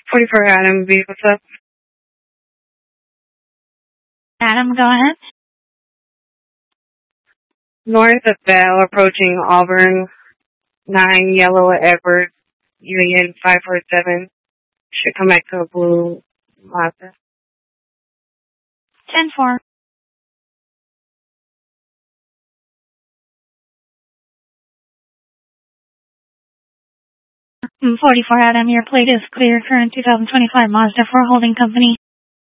44 Adam B. What's up? Adam, go ahead. North of Bell, approaching Auburn, 9 Yellow at Edwards, Union 547. Should come back to a blue Mazda. 10-4. Mm, 44 Adam, your plate is clear. Current 2025 Mazda for holding company.